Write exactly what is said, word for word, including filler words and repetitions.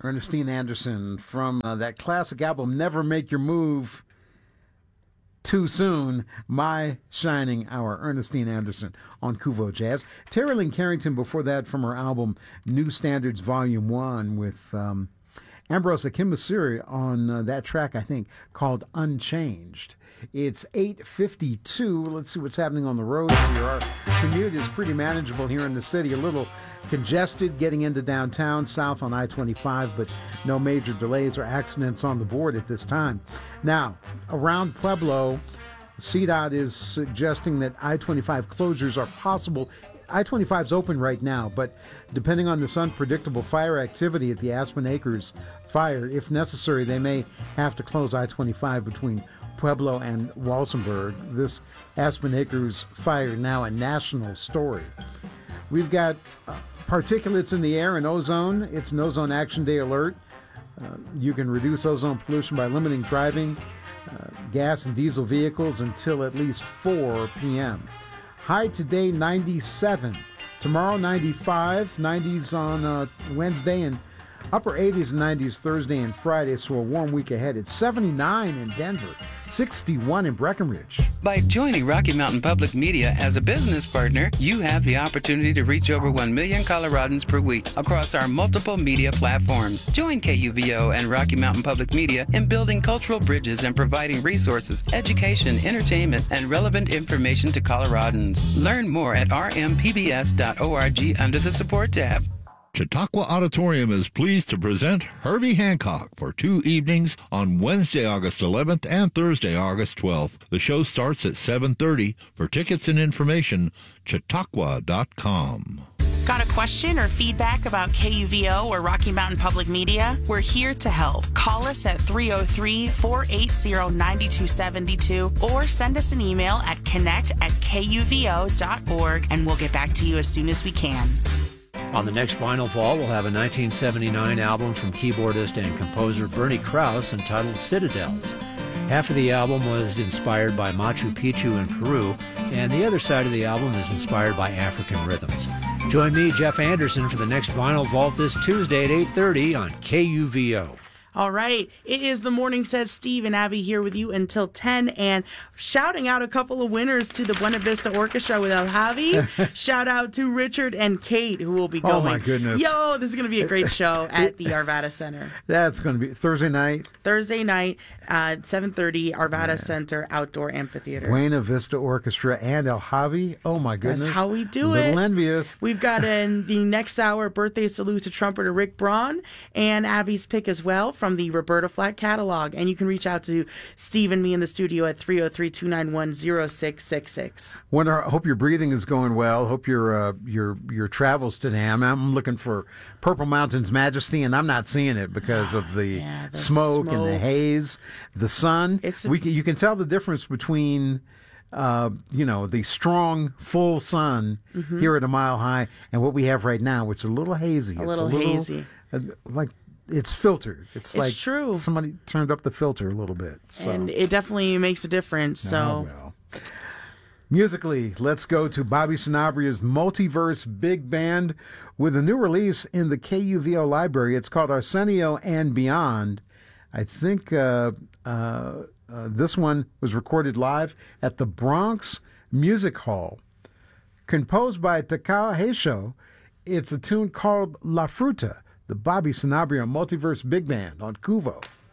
Ernestine Anderson from uh, that classic album, Never Make Your Move Too Soon, My Shining Hour. Ernestine Anderson on Kuvo Jazz. Terry Lynn Carrington before that from her album New Standards Volume one with um, Ambrose Akimasiri on uh, that track, I think, called Unchanged. It's eight fifty-two. Let's see what's happening on the roads here. Our commute is pretty manageable here in the city. A little congested getting into downtown, south on I twenty-five, but no major delays or accidents on the board at this time. Now, around Pueblo, C DOT is suggesting that I twenty-five closures are possible. I twenty-five is open right now, but depending on this unpredictable fire activity at the Aspen Acres fire, if necessary, they may have to close I twenty-five between Pueblo and Walsenburg. This Aspen Acres fire now a national story. We've got uh, particulates in the air and ozone. It's an Ozone Action Day alert. Uh, you can reduce ozone pollution by limiting driving uh, gas and diesel vehicles until at least four p.m. High today, ninety-seven. Tomorrow, ninety-five. nineties on uh, Wednesday, and upper eighties and nineties Thursday and Friday, so a warm week ahead. It's seventy-nine in Denver, sixty-one in Breckenridge. By joining Rocky Mountain Public Media as a business partner, you have the opportunity to reach over one million Coloradans per week across our multiple media platforms. Join K U V O and Rocky Mountain Public Media in building cultural bridges and providing resources, education, entertainment, and relevant information to Coloradans. Learn more at r m p b s dot org under the Support tab. Chautauqua Auditorium is pleased to present Herbie Hancock for two evenings on Wednesday, August eleventh and Thursday, August twelfth. The show starts at seven thirty. For tickets and information, chautauqua dot com. Got a question or feedback about K U V O or Rocky Mountain Public Media? We're here to help. Call us at three oh three, four eight zero, nine two seven two or send us an email at connect at k u v o dot org and we'll get back to you as soon as we can. On the next Vinyl Vault, we'll have a nineteen seventy-nine album from keyboardist and composer Bernie Krause entitled Citadels. Half of the album was inspired by Machu Picchu in Peru, and the other side of the album is inspired by African rhythms. Join me, Jeff Anderson, for the next Vinyl Vault this Tuesday at eight thirty on K U V O. All right, it is the morning, says Steve and Abby here with you until ten, and shouting out a couple of winners to the Buena Vista Orchestra with El Javi. Shout out to Richard and Kate, who will be going. Oh my goodness. Yo, this is going to be a great show at the Arvada Center. That's going to be Thursday night. Thursday night at seven thirty, Arvada yeah. Center Outdoor Amphitheater. Buena Vista Orchestra and El Javi. Oh my goodness. That's how we do a it. Little envious. We've got in the next hour birthday salute to trumpeter Rick Braun and Abby's pick as well from the Roberta Flack catalog. And you can reach out to Steve and me in the studio at three oh three, two nine one, oh six six six. Wonder, hope your breathing is going well. Hope your uh, your your travels today. I'm, I'm looking for Purple Mountain's Majesty, and I'm not seeing it because of the, yeah, the smoke, smoke and the haze, the sun. It's a, we can, you can tell the difference between uh, you know, the strong, full sun mm-hmm. here at a mile high and what we have right now, which is a little hazy. A it's little a little hazy. Uh, like it's filtered. It's, it's like true. Somebody turned up the filter a little bit. So. And it definitely makes a difference. So. Oh, well. Musically, let's go to Bobby Sanabria's Multiverse Big Band with a new release in the K U V O library. It's called Arsenio and Beyond. I think uh, uh, uh, this one was recorded live at the Bronx Music Hall. Composed by Takao Heisho, it's a tune called La Fruta, the Bobby Sanabria Multiverse Big Band on Kuvo.